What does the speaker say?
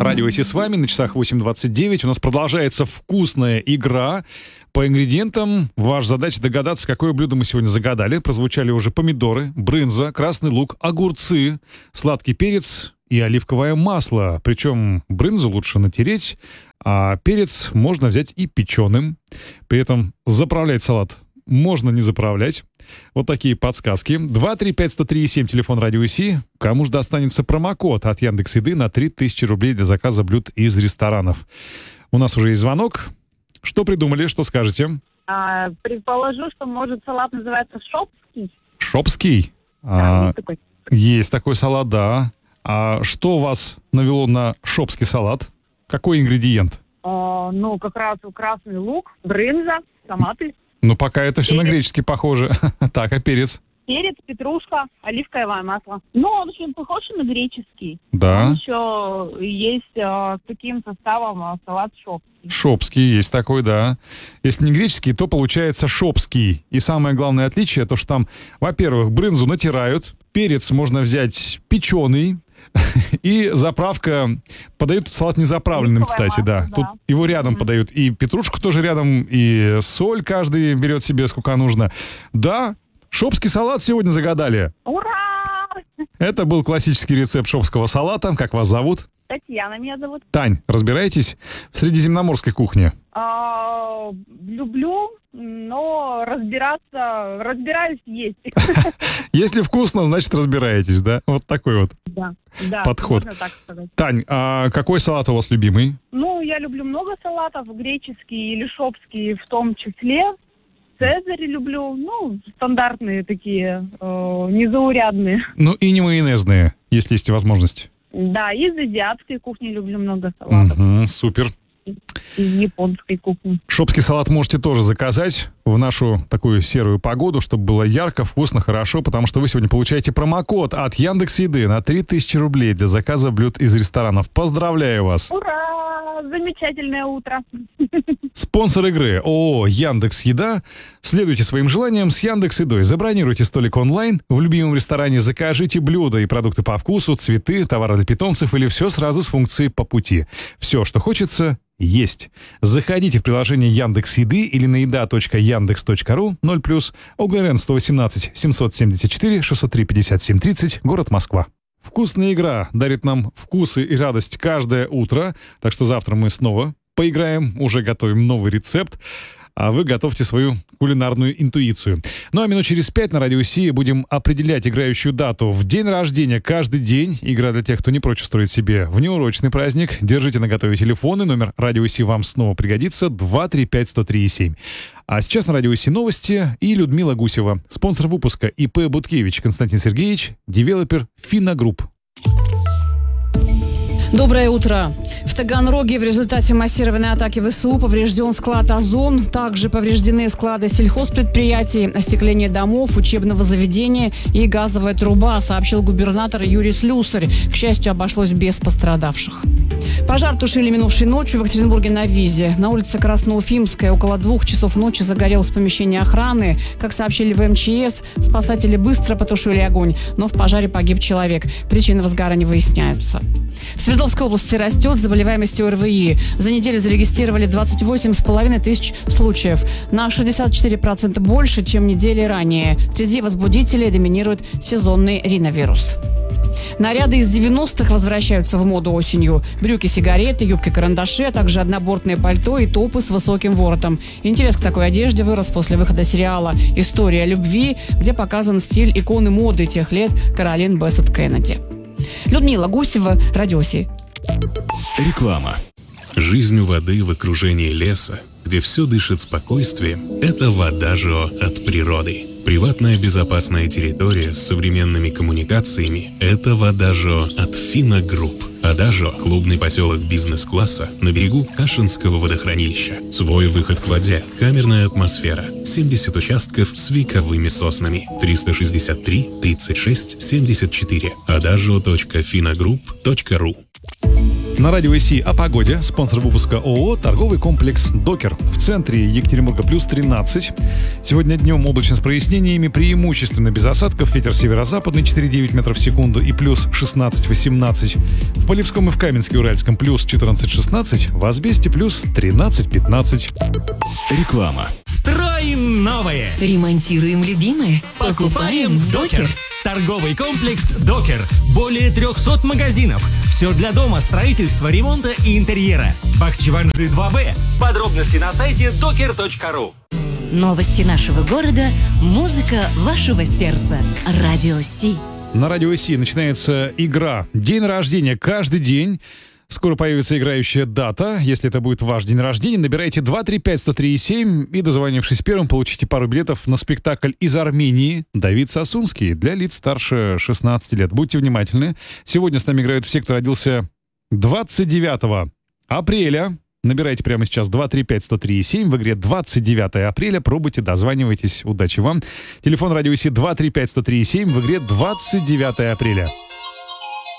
Радио Си с вами, на часах 8:29. У нас продолжается вкусная игра по ингредиентам. Ваша задача догадаться, какое блюдо мы сегодня загадали. Прозвучали уже помидоры, брынза, красный лук, огурцы, сладкий перец и оливковое масло. Причем брынзу лучше натереть, а перец можно взять и печеным. При этом заправлять салат можно не заправлять. Вот такие подсказки. 235-103-7, телефон Радио Си. Кому же достанется промокод от Яндекс.Еды на 3000 рублей для заказа блюд из ресторанов. У нас уже есть звонок. Что придумали, что скажете? Предположу, что, может, салат называется шопский. Шопский? Да, такой. Есть такой салат, да. А что вас навело на шопский салат? Какой ингредиент? Как раз красный лук, брынза, томаты. Ну, пока это все на греческий похоже. Так, а перец? Перец, петрушка, оливковое масло. Он очень похож на греческий. Да. Он еще есть с таким составом салат шопский. Шопский, есть такой, да. Если не греческий, то получается шопский. И самое главное отличие, то что там, во-первых, брынзу натирают, перец можно взять печеный, и заправка, подают салат незаправленным, кстати, да. Тут его рядом подают, и петрушку тоже рядом, и соль каждый берет себе сколько нужно. Да, шопский салат сегодня загадали. Ура! Это был классический рецепт шопского салата. Как вас зовут? Татьяна меня зовут. Тань, разбираетесь в средиземноморской кухне? Люблю, но разбираюсь есть. Если вкусно, значит разбираетесь, да? Вот такой вот подход. Можно так сказать. Тань, а какой салат у вас любимый? Я люблю много салатов, греческий или шопский в том числе. Цезарь люблю, стандартные такие, незаурядные. И не майонезные, если есть возможность. Да, из азиатской кухни люблю много салатов. Супер. Из японской кухни. Шопский салат можете тоже заказать в нашу такую серую погоду, чтобы было ярко, вкусно, хорошо, потому что вы сегодня получаете промокод от Яндекс.Еды на 3000 рублей для заказа блюд из ресторанов. Поздравляю вас! Ура! Замечательное утро! Спонсор игры ООО «Яндекс.Еда». Следуйте своим желаниям с Яндекс.Едой. Забронируйте столик онлайн, в любимом ресторане закажите блюда и продукты по вкусу, цветы, товары для питомцев или все сразу с функцией «По пути». Все, что хочется, есть. Заходите в приложение Яндекс.Еды или на еда.яндекс.ру 0+, ОГРН 118 774 603 57 30, город Москва. Вкусная игра дарит нам вкусы и радость каждое утро, так что завтра мы снова поиграем, уже готовим новый рецепт, а вы готовьте свою кулинарную интуицию. А минут через 5 на Радио Си будем определять играющую дату. В день рождения каждый день. Игра для тех, кто не прочь устроить себе внеурочный праздник. Держите наготове телефоны. Номер Радио Си вам снова пригодится. 235-103-7. А сейчас на Радио Си новости и Людмила Гусева. Спонсор выпуска ИП Буткевич Константин Сергеевич, девелопер Финагрупп. Доброе утро. В Таганроге в результате массированной атаки ВСУ поврежден склад «Озон». Также повреждены склады сельхозпредприятий, остекление домов, учебного заведения и газовая труба, сообщил губернатор Юрий Слюсарь. К счастью, обошлось без пострадавших. Пожар тушили минувшей ночью в Екатеринбурге на Визе. На улице Красноуфимская около 2 часов ночи загорелось помещение охраны. Как сообщили в МЧС, спасатели быстро потушили огонь, но в пожаре погиб человек. Причины возгорания выясняются. В Свердловской области растет заболеваемость ОРВИ. За неделю зарегистрировали 28,5 тысяч случаев. На 64% больше, чем недели ранее. Среди возбудителей доминирует сезонный риновирус. Наряды из 90-х возвращаются в моду осенью. Брюки-сигареты, юбки-карандаши, а также однобортное пальто и топы с высоким воротом. Интерес к такой одежде вырос после выхода сериала «История любви», где показан стиль иконы моды тех лет Каролин Бессет Кеннеди. Людмила Гусева, Радио Си. Реклама. Жизнь у воды в окружении леса, где все дышит спокойствием, это Водажио от природы. Приватная безопасная территория с современными коммуникациями – это Водажио от Финагрупп. Водажио – клубный поселок бизнес-класса на берегу Кашинского водохранилища. Свой выход к воде, камерная атмосфера, 70 участков с вековыми соснами. 363 36 74. Adagio.finagroup.ru. На Радио Си о погоде. Спонсор выпуска ООО «Торговый комплекс Докер». В центре Екатеринбурга плюс 13. Сегодня днем облачно с прояснениями, преимущественно без осадков. Ветер северо-западный 4,9 метров в секунду и плюс 16-18. В Полевском и в Каменске, Уральском плюс 14-16, в Асбесте плюс 13-15. Реклама. Строим новое. Ремонтируем любимое. Покупаем в Докер. Торговый комплекс Докер. Более 300 магазинов. Все для дома, строительства, ремонта и интерьера. Бахчеванжи 2Б. Подробности на сайте doker.ru. Новости нашего города. Музыка вашего сердца. Радио Си. На радио Си начинается игра «День рождения». Каждый день скоро появится играющая дата. Если это будет ваш день рождения, набирайте 235-103-7 и, дозвонившись первым, получите пару билетов на спектакль из Армении «Давид Сосунский» для лиц старше 16 лет. Будьте внимательны. Сегодня с нами играют все, кто родился 29 апреля. Набирайте прямо сейчас 235-103-7 в игре 29 апреля. Пробуйте, дозванивайтесь. Удачи вам. Телефон радио Си 235-103-7 в игре 29 апреля.